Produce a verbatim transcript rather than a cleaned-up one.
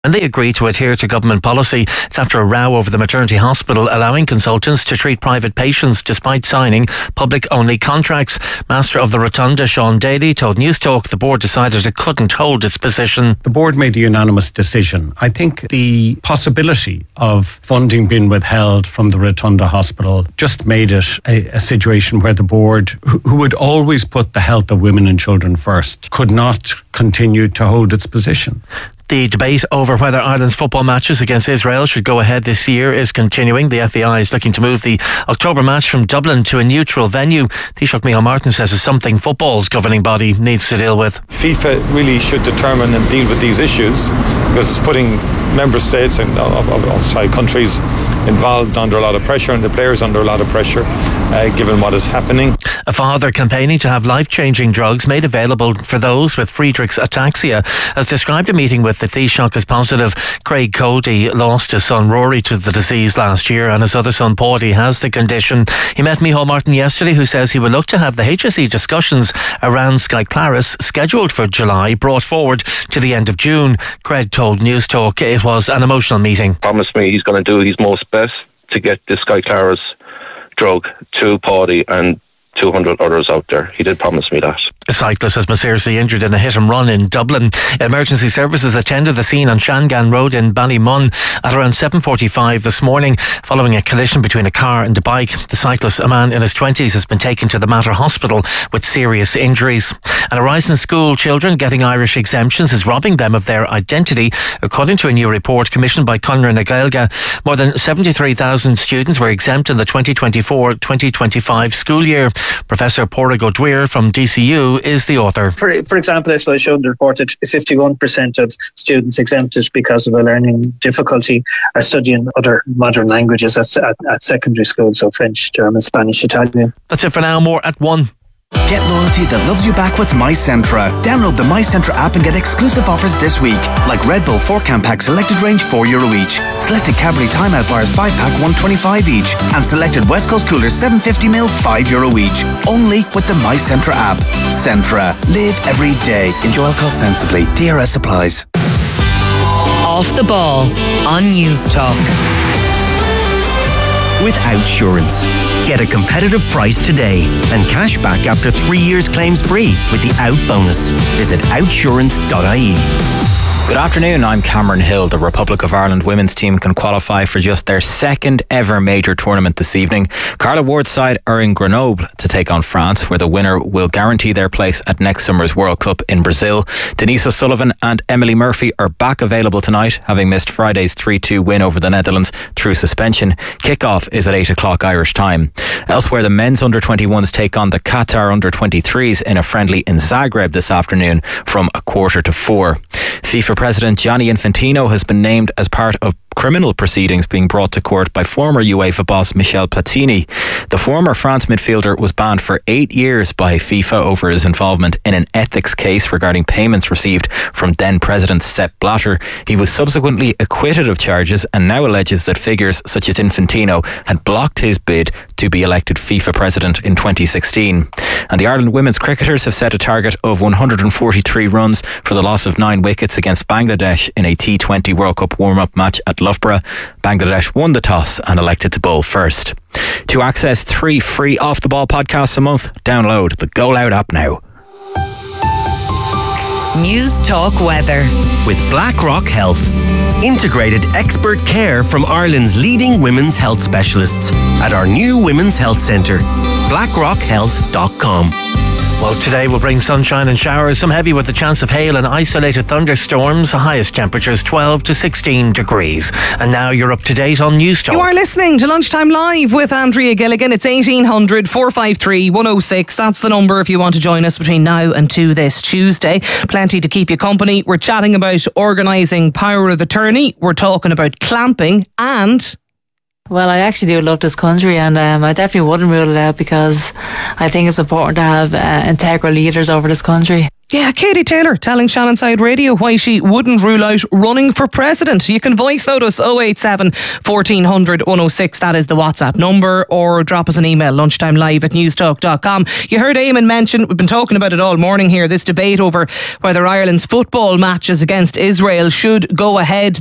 And they agree to adhere to government policy. It's after a row over the maternity hospital allowing consultants to treat private patients despite signing public-only contracts. Master of the Rotunda, Sean Daly, told Newstalk the board decided it couldn't hold its position. The board made a unanimous decision. I think the possibility of funding being withheld from the Rotunda Hospital just made it a, a situation where the board, who, who would always put the health of women and children first, could not continue to hold its position. The debate over whether Ireland's football matches against Israel should go ahead this year is continuing. The F A I is looking to move the October match from Dublin to a neutral venue. Taoiseach Micheál Martin says it's something football's governing body needs to deal with. FIFA really should determine and deal with these issues because it's putting member states and of, of, of sorry, countries involved under a lot of pressure and the players under a lot of pressure uh, given what is happening. A father campaigning to have life-changing drugs made available for those with Friedreich's ataxia has described a meeting with the Taoiseach as positive. Craig Cody lost his son Rory to the disease last year and his other son Paudie has the condition. He met Micheál Martin yesterday, who says he will look to have the H S E discussions around Skyclarys scheduled for July brought forward to the end of June. Craig told Newstalk it was an emotional meeting. Promised me he's going to do his most best to get the Skyclarys drug to Paudie and two hundred others out there. He did promise me that. A cyclist has been seriously injured in a hit and run in Dublin. Emergency services attended the scene on Shangan Road in Ballymun at around seven forty-five this morning following a collision between a car and a bike. The cyclist, a man in his twenties, has been taken to the Mater Hospital with serious injuries. And a rise in school children getting Irish exemptions is robbing them of their identity, according to a new report commissioned by Conradh na Gaeilge. More than seventy-three thousand students were exempt in the twenty twenty-four twenty twenty-five school year. Professor Pádraig Ó Tuaoir from D C U is the author. For, for example, as I showed in the report, that fifty-one percent of students exempted because of a learning difficulty are studying other modern languages at, at, at secondary school, so French, German, Spanish, Italian. That's it for now. More at one. Get loyalty that loves you back with MyCentra. Download the MyCentra app and get exclusive offers this week, like Red Bull four can pack selected range four euro each, selected Cadbury Timeout bars five pack one twenty-five each, and selected West Coast coolers seven fifty mil five euro each. Only with the MyCentra app. Centra. Live every day. Enjoy alcohol sensibly. D R S applies. Off the ball on Newstalk. With Outsurance. Get a competitive price today and cash back after three years claims free with the Out bonus. Visit outsurance dot I E. Good afternoon, I'm Cameron Hill. The Republic of Ireland women's team can qualify for just their second ever major tournament this evening. Carla Ward's side are in Grenoble to take on France, where the winner will guarantee their place at next summer's World Cup in Brazil. Denise O'Sullivan and Emily Murphy are back available tonight, having missed Friday's three two win over the Netherlands through suspension. Kick-off is at eight o'clock Irish time. Elsewhere, the men's under twenty-ones take on the Qatar under twenty-threes in a friendly in Zagreb this afternoon from a quarter to four. FIFA President Gianni Infantino has been named as part of criminal proceedings being brought to court by former UEFA boss Michel Platini. The former France midfielder was banned for eight years by FIFA over his involvement in an ethics case regarding payments received from then President Sepp Blatter. He was subsequently acquitted of charges and now alleges that figures such as Infantino had blocked his bid to be elected FIFA president in twenty sixteen. And the Ireland women's cricketers have set a target of one hundred forty-three runs for the loss of nine wickets against Bangladesh in a T twenty World Cup warm-up match at Loughborough. Bangladesh won the toss and elected to bowl first. To access three free Off the Ball podcasts a month, download the Go Loud app now. Newstalk weather with BlackRock Health. Integrated expert care from Ireland's leading women's health specialists at our new Women's Health Centre. blackrock health dot com. Well, today will bring sunshine and showers, some heavy with a chance of hail and isolated thunderstorms. The highest temperatures twelve to sixteen degrees. And now you're up to date on Newstalk. You are listening to Lunchtime Live with Andrea Gilligan. It's eighteen hundred, four five three, one oh six. That's the number if you want to join us between now and two this Tuesday. Plenty to keep you company. We're chatting about organising power of attorney. We're talking about clamping and... Well, I actually do love this country, and um, I definitely wouldn't rule it out because I think it's important to have uh, integral leaders over this country. Yeah, Katie Taylor telling Shannon Side Radio why she wouldn't rule out running for president. You can voice out us oh eight seven, fourteen hundred, one oh six. That is the WhatsApp number, or drop us an email, lunchtime live at newstalk dot com. You heard Eamon mention, we've been talking about it all morning here, this debate over whether Ireland's football matches against Israel should go ahead